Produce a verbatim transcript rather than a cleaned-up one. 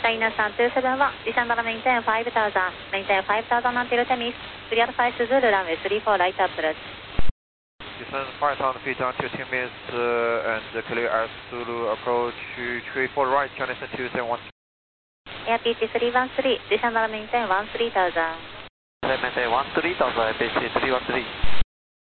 China Sun two seven one, descend on maintain five thousand, maintain five thousand until Temis, clear Alpha Zulu, runway three four, light approach. Descend five thousand feet until Temis uh, and clear as Zulu, approach three four right, China Sun two seven one. Air P T three one three, descend on maintain one three thousand. Maintain one three thousand, P T three one three.